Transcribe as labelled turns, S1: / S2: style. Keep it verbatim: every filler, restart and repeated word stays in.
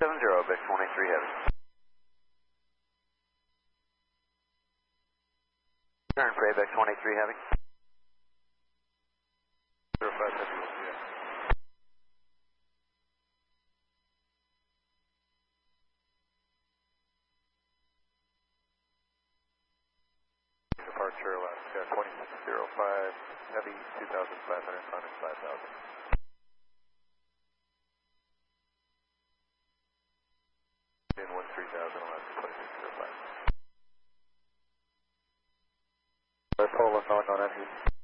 S1: seven zero, Vic twenty-three Heavy. Turn for Vic twenty-three Heavy. zero five Heavy, we'll see you. Departure Alaska twenty-six zero five Heavy, two thousand five hundred, climbing five thousand. In one three thousand, Alaska twenty-six zero five. Let's hold unknown on empty.